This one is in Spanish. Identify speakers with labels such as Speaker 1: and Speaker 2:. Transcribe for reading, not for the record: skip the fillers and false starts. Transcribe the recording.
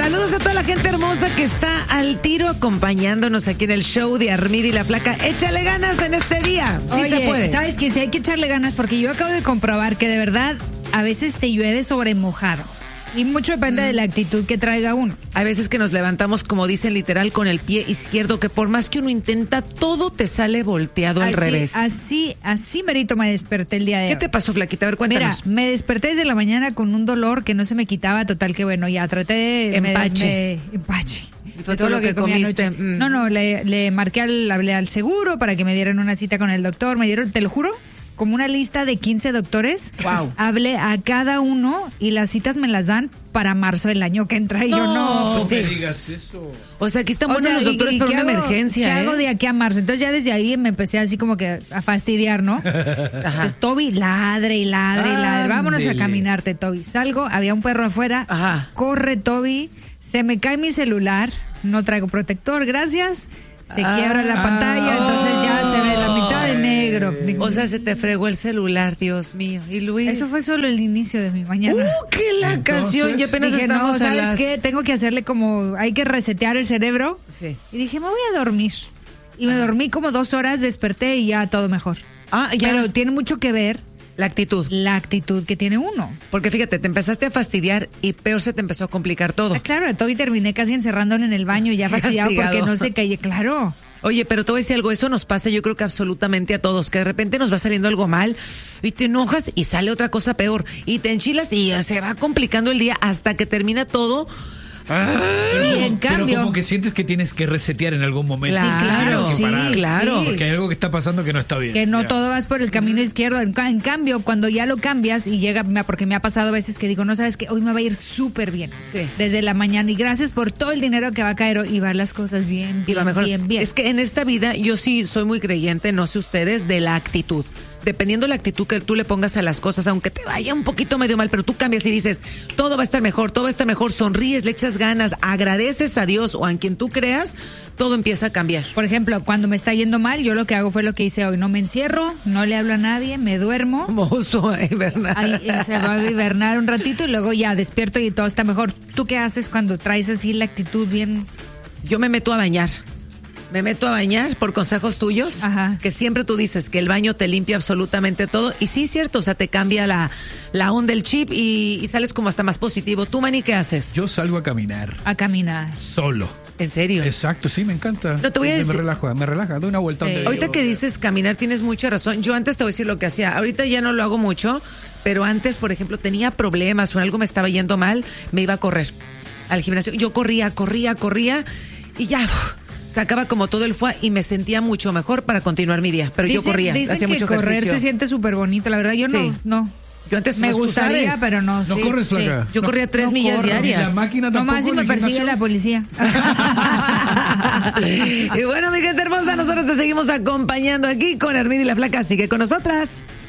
Speaker 1: Saludos a toda la gente hermosa que está al tiro acompañándonos aquí en el show de Armida y la Flaca. Échale ganas en este día. Sí.
Speaker 2: Oye,
Speaker 1: se puede.
Speaker 2: ¿sabes qué? Sí hay que echarle ganas porque yo acabo de comprobar que de verdad a veces te llueve sobre mojado. Y mucho depende de la actitud que traiga uno.
Speaker 1: Hay veces que nos levantamos, como dicen literal, con el pie izquierdo, que por más que uno intenta, todo te sale volteado al revés.
Speaker 2: Así merito me desperté el día de hoy.
Speaker 1: ¿Qué te pasó, Flaquita? A ver, cuéntanos.
Speaker 2: Mira, me desperté desde la mañana con un dolor que no se me quitaba, total que bueno, ya traté de...
Speaker 1: Empache.
Speaker 2: Y
Speaker 1: fue todo lo que comiste.
Speaker 2: No, le marqué, hablé al seguro para que me dieran una cita con el doctor. Me dieron, te lo juro, como una lista de 15 doctores.
Speaker 1: Wow.
Speaker 2: Hablé a cada uno y las citas me las dan para marzo del año que entra. Y yo no,
Speaker 3: pues sí. Digas eso.
Speaker 1: O sea, aquí están buenos los doctores para una emergencia.
Speaker 2: ¿Qué hago de aquí a marzo? Entonces ya desde ahí me empecé así como que a fastidiar, ¿no?
Speaker 1: Ajá.
Speaker 2: Pues Toby, ladre y ladre y ladre. Vámonos a caminarte, Toby. Salgo, había un perro afuera.
Speaker 1: Ajá.
Speaker 2: Corre, Toby. Se me cae mi celular. No traigo protector, gracias. Se quiebra la pantalla, entonces ya se ve la mitad de negro.
Speaker 1: O sea, se te fregó el celular, Dios mío. ¿Y Luis?
Speaker 2: Eso fue solo el inicio de mi mañana.
Speaker 1: ¡Qué la canción! Y apenas
Speaker 2: dije,
Speaker 1: estamos
Speaker 2: no, ¿sabes
Speaker 1: a las...
Speaker 2: qué? Tengo que hacerle como... Hay que resetear el cerebro.
Speaker 1: Sí.
Speaker 2: Y dije, me voy a dormir. Y me dormí como 2 horas, desperté y ya todo mejor.
Speaker 1: Ya.
Speaker 2: Pero tiene mucho que ver
Speaker 1: La actitud.
Speaker 2: la actitud que tiene uno.
Speaker 1: Porque fíjate, te empezaste a fastidiar y peor se te empezó a complicar todo.
Speaker 2: Ah, claro, a Toby terminé casi encerrándole en el baño ya fastidiado
Speaker 1: Castigado.
Speaker 2: porque no se caía. Claro.
Speaker 1: Oye, pero te voy a decir algo, eso nos pasa yo creo que absolutamente a todos, que de repente nos va saliendo algo mal y te enojas y sale otra cosa peor y te enchilas y se va complicando el día hasta que termina todo.
Speaker 2: Y en cambio...
Speaker 3: Pero como que sientes que tienes que resetear en algún momento.
Speaker 1: Claro,
Speaker 3: Tienes que parar.
Speaker 1: claro.
Speaker 3: Porque hay algo que está pasando que no está bien.
Speaker 2: Que no
Speaker 3: Ya.
Speaker 2: todo vas por el camino izquierdo. En cambio, cuando ya lo cambias y llega, porque me ha pasado a veces que digo, no sabes que hoy me va a ir súper bien.
Speaker 1: Sí.
Speaker 2: Desde la mañana. Y gracias por todo el dinero que va a caer y van las cosas bien,
Speaker 1: Y va mejor.
Speaker 2: bien.
Speaker 1: Es que en esta vida yo sí soy muy creyente, no sé ustedes, de la actitud. Dependiendo de la actitud que tú le pongas a las cosas, aunque te vaya un poquito medio mal, pero tú cambias y dices, todo va a estar mejor, sonríes, le echas ganas, agradeces a Dios o a quien tú creas, todo empieza a cambiar.
Speaker 2: Por ejemplo, cuando me está yendo mal, yo lo que hago fue lo que hice hoy. No me encierro, no le hablo a nadie, me duermo.
Speaker 1: Hermoso, hibernar.
Speaker 2: Ahí, se va a hibernar un ratito y luego ya despierto y todo está mejor. ¿Tú qué haces cuando traes así la actitud bien?
Speaker 1: Yo me meto a bañar. Me meto a bañar por consejos tuyos,
Speaker 2: Ajá.
Speaker 1: que siempre tú dices que el baño te limpia absolutamente todo. Y sí, es cierto, o sea, te cambia la onda, el chip y sales como hasta más positivo. ¿Tú, Manny, qué haces?
Speaker 3: Yo salgo a caminar.
Speaker 2: A caminar.
Speaker 3: Solo.
Speaker 1: ¿En serio?
Speaker 3: Exacto, sí, me encanta.
Speaker 1: No te voy a decir...
Speaker 3: Me relaja, doy una vuelta.
Speaker 2: Sí.
Speaker 3: Donde
Speaker 1: Ahorita
Speaker 3: digo,
Speaker 1: que dices caminar, tienes mucha razón. Yo antes te voy a decir lo que hacía. Ahorita ya no lo hago mucho, pero antes, por ejemplo, tenía problemas o algo me estaba yendo mal, me iba a correr al gimnasio. Yo corría y ya... sacaba como todo el fuá y me sentía mucho mejor para continuar mi día. Pero yo corría, hacía mucho
Speaker 2: correr
Speaker 1: ejercicio.
Speaker 2: Se siente súper bonito, la verdad. Yo
Speaker 1: Sí.
Speaker 2: no.
Speaker 1: Yo antes
Speaker 2: Me
Speaker 1: pues, tú
Speaker 2: gustaría,
Speaker 1: sabes,
Speaker 2: pero no.
Speaker 3: ¿No
Speaker 2: sí,
Speaker 3: corres, Flaca?
Speaker 2: sí.
Speaker 1: yo corría 3 millas
Speaker 3: corro,
Speaker 1: diarias.
Speaker 3: ni la máquina tampoco.
Speaker 2: Nomás si me
Speaker 3: en el
Speaker 2: persigue
Speaker 3: gimnasio.
Speaker 2: la policía.
Speaker 1: Y bueno, mi gente hermosa, nosotros te seguimos acompañando aquí con Armida y la Flaca. Sigue con nosotras.